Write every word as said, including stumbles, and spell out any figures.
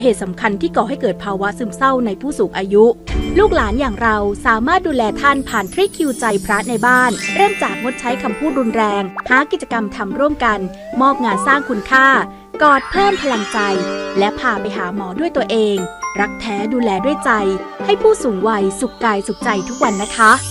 เหตุสำคัญที่ก่อให้เกิดภาวะซึมเศร้าในผู้สูงอายุลูกหลานอย่างเราสามารถดูแลท่านผ่านทริคคิวใจพระในบ้านเริ่มจากงดใช้คำพูดรุนแรงหากิจกรรมทำร่วมกันมอบงานสร้างคุณค่ากอดเพิ่มพลังใจและพาไปหาหมอด้วยตัวเองรักแท้ดูแลด้วยใจให้ผู้สูงวัยสุขกายสุขใจทุกวันนะคะ